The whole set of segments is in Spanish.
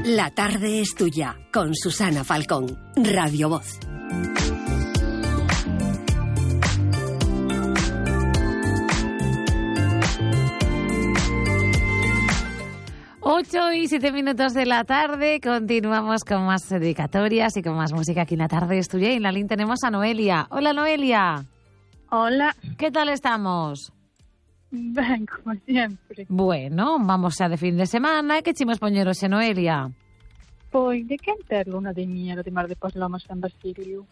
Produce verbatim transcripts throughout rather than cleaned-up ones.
La tarde es tuya, con Susana Falcón, Radio Voz. Ocho y siete minutos de la tarde, continuamos con más dedicatorias y con más música aquí en La tarde es tuya. Y en la línea tenemos a Noelia. Hola, Noelia. Hola. ¿Qué tal estamos? Ben, como sempre. Bueno, vamos xa de fin de semana. Que chimos poñeros xe, Noelia? Pois, de quen ter luna de miel, además de Paloma San Basilio?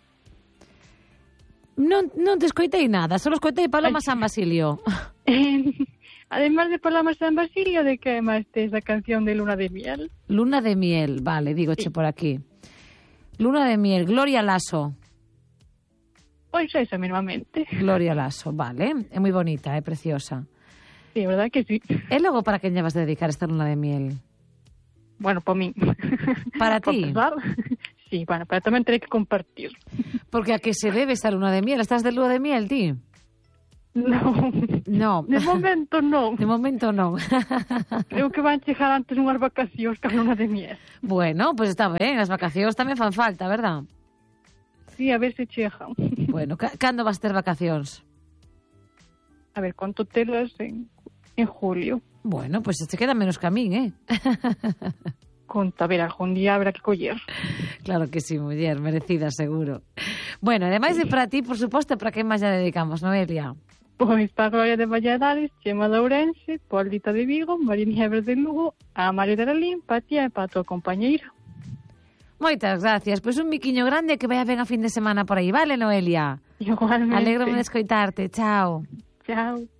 Non, non te escoitei nada, só escoitei Paloma San Basilio. Además de Paloma San Basilio, de que máis tes a canción de luna de miel? Luna de miel, vale, digo che Sí. por aquí. Luna de miel, Gloria Lasso. Pois esa mismamente. Gloria Lasso, vale. É moi bonita, é preciosa. Sí, verdad que sí. E logo para quen lle vas a dedicar esta luna de miel? Bueno, para mí. Para Por ti? pensar. Sí, bueno, pero tamén terei que compartir. Porque a que se debe esta luna de miel? Estás de luna de miel, ti? No. No. De momento non. De momento non. Creo que van chegar antes unhas vacacións que a luna de miel. Bueno, pues está ben, as vacacións tamén fan falta, verdad? Sí, a ver se chegan. Bueno, ca- cando vas ter vacacións? A ver, conto telas en, en julio. Bueno, pues te queda menos que a min, eh? Conta, a ver, algún día habrá que coller. Claro que sí, muller, merecida, seguro. Bueno, ademais de para ti, por suposto, para que máis ya dedicamos, Noelia? Pois para Gloria de Valladares, Chema de Ourense, Paulita de Vigo, María Nieves de Lugo, a María de Aralín, para ti e para a tua compañeira. Moitas gracias. Pois un miquiño grande que vaya ben a fin de semana por aí, vale, Noelia? Igualmente. Alégrome de escoitarte. Chao. Chao.